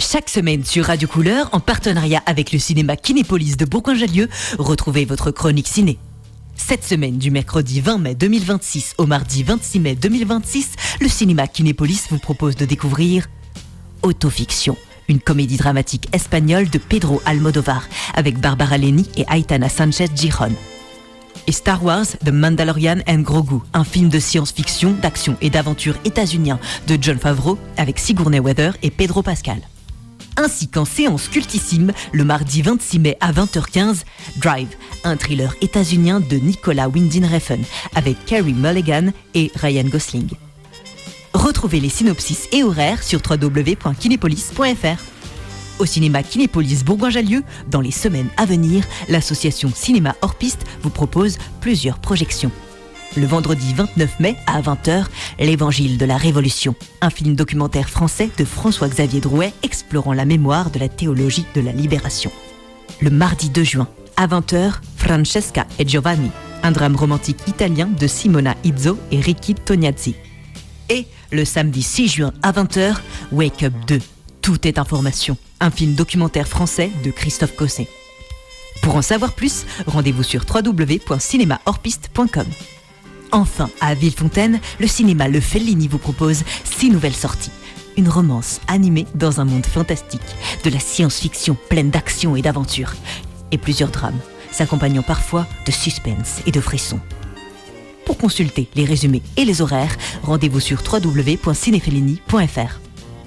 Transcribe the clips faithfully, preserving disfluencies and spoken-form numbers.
Chaque semaine sur Radio Couleur, en partenariat avec le cinéma Kinépolis de Bourgoin-Jallieu, retrouvez votre chronique ciné. Cette semaine, du mercredi vingt mai deux mille vingt-six au mardi vingt-six mai deux mille vingt-six, le cinéma Kinépolis vous propose de découvrir Autofiction, une comédie dramatique espagnole de Pedro Almodóvar, avec Barbara Leni et Aitana Sánchez Gijón. Et Star Wars, The Mandalorian and Grogu, un film de science-fiction, d'action et d'aventure états-unien de Jon Favreau, avec Sigourney Weaver et Pedro Pascal. Ainsi qu'en séance cultissime, le mardi vingt-six mai à vingt heures quinze, Drive, un thriller états-unien de Nicolas Winding Refn, avec Carey Mulligan et Ryan Gosling. Retrouvez les synopsis et horaires sur w w w point kinépolis point f r. Au cinéma Kinépolis Bourgoin-Jallieu, dans les semaines à venir, l'association Cinéma Hors Piste vous propose plusieurs projections. Le vendredi vingt-neuf mai à vingt heures, L'Évangile de la Révolution, un film documentaire français de François-Xavier Drouet explorant la mémoire de la théologie de la libération. Le mardi deux juin à vingt heures, Francesca et Giovanni, un drame romantique italien de Simona Izzo et Ricky Tognazzi. Et le samedi six juin à vingt heures, Wake Up deux, Tout est information, un film documentaire français de Christophe Cosset. Pour en savoir plus, rendez-vous sur w w w point cinéma hors piste point com. Enfin, à Villefontaine, le cinéma Le Fellini vous propose six nouvelles sorties. Une romance animée dans un monde fantastique, de la science-fiction pleine d'action et d'aventure, et plusieurs drames, s'accompagnant parfois de suspense et de frissons. Pour consulter les résumés et les horaires, rendez-vous sur w w w point cinefellini point f r.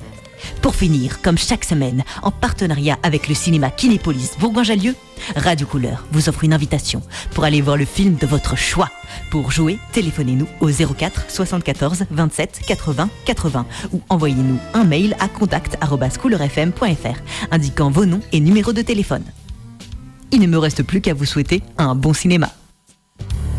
Pour finir, comme chaque semaine, en partenariat avec le cinéma Kinépolis Bourgoin-Jallieu, Radio Couleur vous offre une invitation pour aller voir le film de votre choix. Pour jouer, téléphonez-nous au zéro quatre soixante-quatorze vingt-sept quatre-vingts quatre-vingts ou envoyez-nous un mail à contact arobase couleurfm point f r indiquant vos noms et numéros de téléphone. Il ne me reste plus qu'à vous souhaiter un bon cinéma.